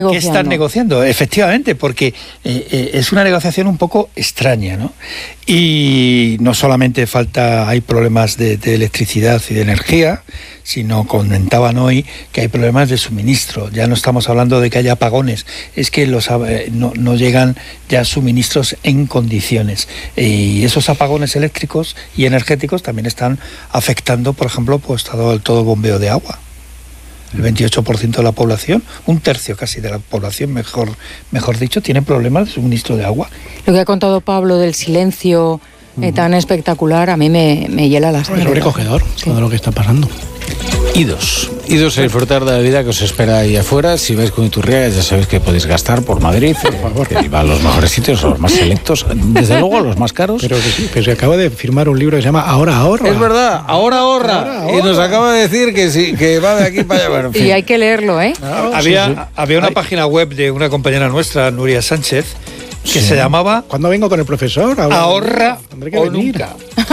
¿Qué están negociando? Efectivamente, porque es una negociación un poco extraña, ¿no? Y no solamente hay problemas de electricidad y de energía, sino comentaban hoy que hay problemas de suministro. Ya no estamos hablando de que haya apagones, es que no llegan ya suministros en condiciones. Y esos apagones eléctricos y energéticos también están afectando, por ejemplo, pues todo el bombeo de agua. El 28% de la población, un tercio casi de la población, mejor dicho, tiene problemas de suministro de agua. Lo que ha contado Pablo del silencio tan espectacular, a mí me hiela las Es sobrecogedor todo lo que está pasando. Idos a disfrutar de la vida que os espera ahí afuera. Si vais con Iturriaga ya sabéis que podéis gastar por Madrid, por favor, que va a los mejores sitios, a los más selectos, desde luego a los más caros. Pero que sí, pero se acaba de firmar un libro que se llama Ahora ahorra. Es verdad, ahora ahorra. Y nos acaba de decir que sí, que va de aquí para allá. Bueno, en fin. Y hay que leerlo, ¿eh? Había una página web de una compañera nuestra, Nuria Sánchez, que se llamaba ¿Cuándo vengo con el profesor? Ahorra o nunca.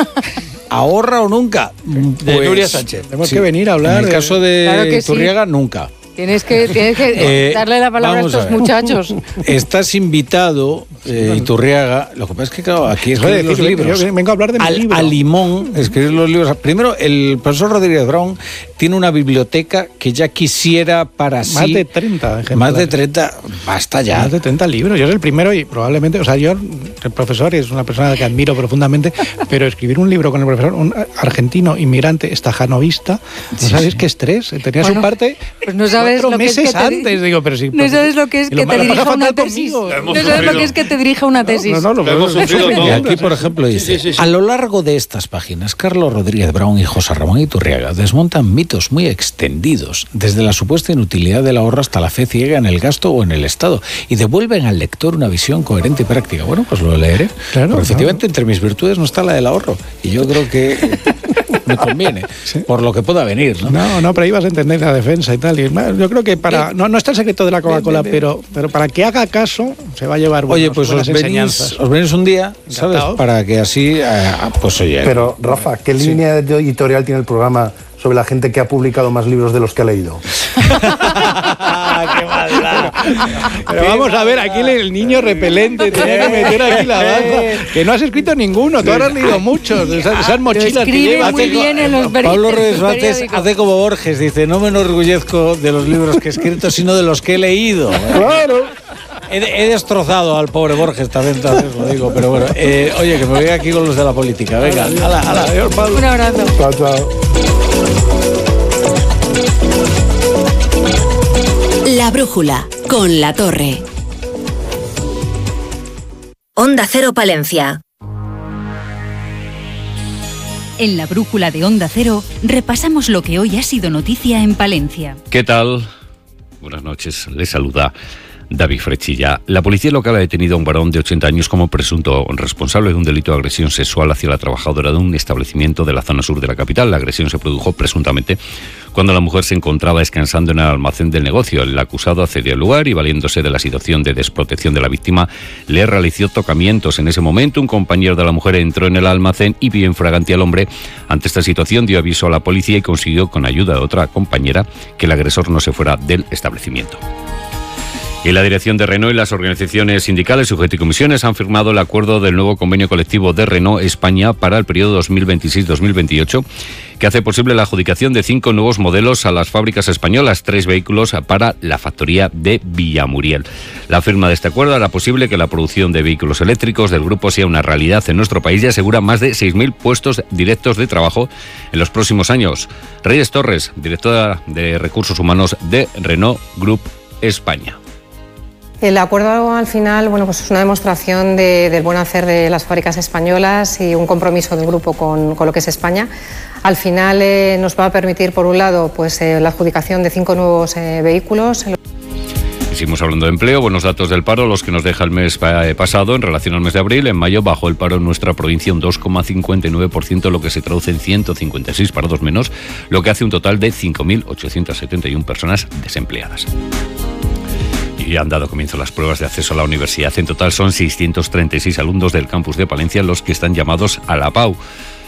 ¿Ahorra o nunca? De Nuria Sánchez. Tenemos que venir a hablar. En el caso de Claro que Iturriaga, nunca. Tienes que darle la palabra a estos muchachos. Estás invitado, Iturriaga. Lo que pasa es que, claro, aquí escribir los libros. Yo vengo a hablar de mi libro. A limón, escribir los libros. Primero, el profesor Rodríguez Brown tiene una biblioteca que ya quisiera para sí. Más de 30 ejemplares. Más de 30, basta ya. Más de 30 libros. Yo soy el primero y probablemente, el profesor es una persona que admiro profundamente, pero escribir un libro con el profesor, un argentino inmigrante estajanovista, ¿no sabes qué estrés? Tenía su parte. Pues no sabes 4 lo meses que es que antes, digo, pero sí. No sabes lo que es que te dirija una tesis. No sabes lo que es que te dirija una tesis. Lo hemos sufrido Y aquí, por ejemplo, dice, a lo largo de estas páginas, Carlos Rodríguez Brown y José Ramón Iturriaga desmontan mitos muy extendidos, desde la supuesta inutilidad del ahorro hasta la fe ciega en el gasto o en el Estado, y devuelven al lector una visión coherente y práctica. Bueno, pues lo leeré. Claro, porque efectivamente entre mis virtudes no está la del ahorro, y yo creo que me conviene, ¿sí? Por lo que pueda venir, ¿no? No, pero ibas a entender la defensa y tal. Y yo creo que no está el secreto de la Coca-Cola, pero para que haga caso se va a llevar buenas enseñanzas. Os venís un día, ¿sabes? Encantado. Para que así, pues oye. Pero, Rafa, ¿qué línea editorial tiene el programa sobre la gente que ha publicado más libros de los que ha leído? ¡Qué maldad! Pero vamos a ver, aquí el niño repelente tenía que meter aquí la baza. Que no has escrito ninguno, tú has leído muchos. Esas mochilas que llevas. Muy bien en los Pablo Reyes Vázquez hace como Borges, dice, no me enorgullezco de los libros que he escrito, sino de los que he leído. Claro. He destrozado al pobre Borges también, lo digo, pero bueno. Oye, que me voy aquí con los de la política. Venga, hala, adiós, Pablo. Un abrazo. Chao. La Brújula, con La Torre. Onda Cero Palencia. En La Brújula de Onda Cero repasamos lo que hoy ha sido noticia en Palencia. ¿Qué tal? Buenas noches, les saluda David Frechilla. La policía local ha detenido a un varón de 80 años como presunto responsable de un delito de agresión sexual hacia la trabajadora de un establecimiento de la zona sur de la capital. La agresión se produjo presuntamente cuando la mujer se encontraba descansando en el almacén del negocio. El acusado accedió al lugar y, valiéndose de la situación de desprotección de la víctima, le realizó tocamientos. En ese momento, un compañero de la mujer entró en el almacén y vio infragante al hombre. Ante esta situación, dio aviso a la policía y consiguió, con ayuda de otra compañera, que el agresor no se fuera del establecimiento. Y la dirección de Renault y las organizaciones sindicales, sujeto y comisiones han firmado el acuerdo del nuevo convenio colectivo de Renault España para el periodo 2026-2028, que hace posible la adjudicación de 5 nuevos modelos a las fábricas españolas, 3 vehículos para la factoría de Villamuriel. La firma de este acuerdo hará posible que la producción de vehículos eléctricos del grupo sea una realidad en nuestro país y asegura más de 6.000 puestos directos de trabajo en los próximos años. Reyes Torres, directora de Recursos Humanos de Renault Group España. El acuerdo al final, pues es una demostración del buen hacer de las fábricas españolas y un compromiso del grupo con lo que es España. Al final nos va a permitir, por un lado, la adjudicación de 5 nuevos vehículos. Seguimos hablando de empleo, buenos datos del paro, los que nos deja el mes pasado en relación al mes de abril. En mayo bajó el paro en nuestra provincia un 2,59%, lo que se traduce en 156 parados menos, lo que hace un total de 5.871 personas desempleadas. Y han dado comienzo las pruebas de acceso a la universidad. En total son 636 alumnos del campus de Palencia los que están llamados a la PAU.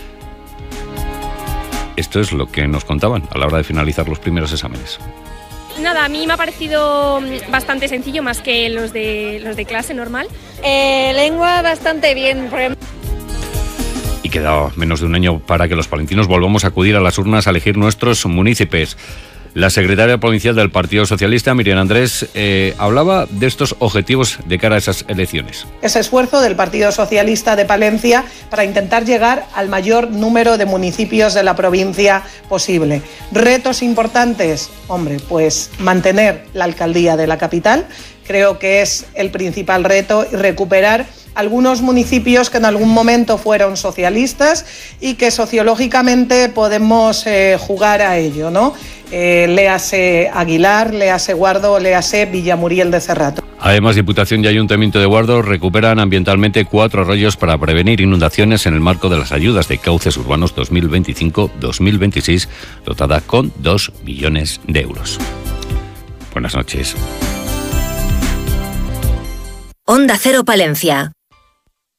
Esto es lo que nos contaban a la hora de finalizar los primeros exámenes. Nada, a mí me ha parecido bastante sencillo, más que los de clase normal. Lengua bastante bien. Y queda menos de un año para que los palentinos volvamos a acudir a las urnas a elegir nuestros munícipes. La secretaria provincial del Partido Socialista, Miriam Andrés, hablaba de estos objetivos de cara a esas elecciones. Ese esfuerzo del Partido Socialista de Palencia para intentar llegar al mayor número de municipios de la provincia posible. Retos importantes, hombre, pues mantener la alcaldía de la capital, creo que es el principal reto, y recuperar algunos municipios que en algún momento fueron socialistas y que sociológicamente podemos jugar a ello, ¿no? Léase Aguilar, léase Guardo, léase Villamuriel de Cerrato. Además, Diputación y Ayuntamiento de Guardo recuperan ambientalmente 4 arroyos para prevenir inundaciones en el marco de las ayudas de cauces urbanos 2025-2026, dotada con 2 millones de euros. Buenas noches. Onda Cero Palencia.